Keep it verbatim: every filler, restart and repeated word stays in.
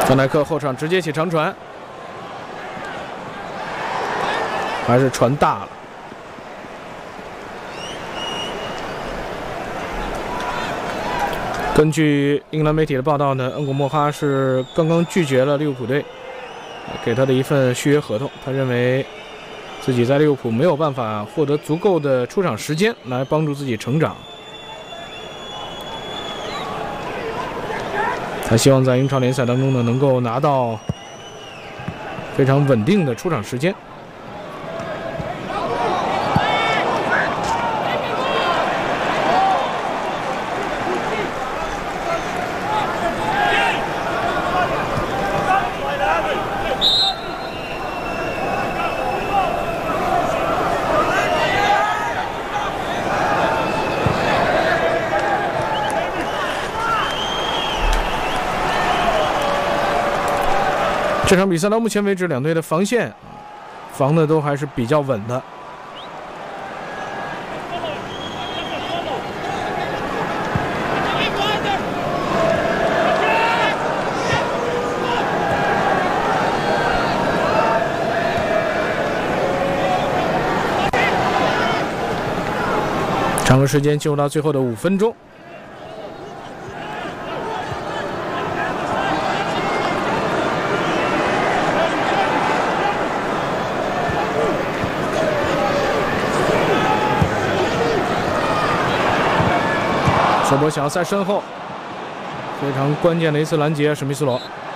范戴克后场直接起长传，还是传大了。根据英格兰媒体的报道呢，恩古莫哈是刚刚拒绝了利物浦队给他的一份续约合同。他认为自己在利物浦没有办法获得足够的出场时间来帮助自己成长。他希望在英超联赛当中呢，能够拿到非常稳定的出场时间。这场比赛到目前为止，两队的防线防的都还是比较稳的。场的时间进入到最后的五分钟。索博想要在身后，非常关键的一次拦截，史密斯罗。